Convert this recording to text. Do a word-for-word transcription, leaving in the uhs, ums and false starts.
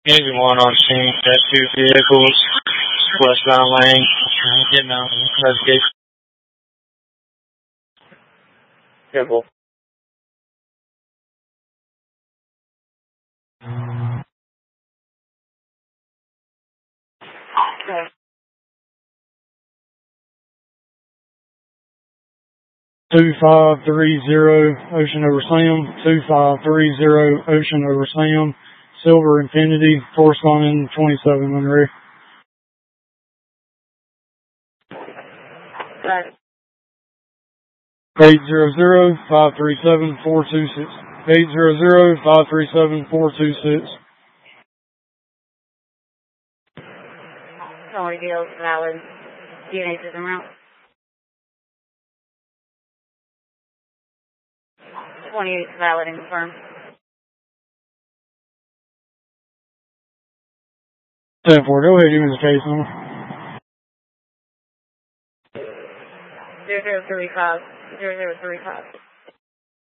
Engine one on scene, got two vehicles, westbound lane, getting out of investigation. Careful. Okay. two five three zero Ocean over Sam, two five three zero Ocean over Sam, Silver Infinity, corresponding twenty-seven Monterey. Right. eight zero zero five three seven four two six. eight zero zero five three seven four two six. Only deals valid. D N A system route. twenty-eight valid and confirmed. ten four, go ahead, give me the case number. zero zero three five. zero zero three five.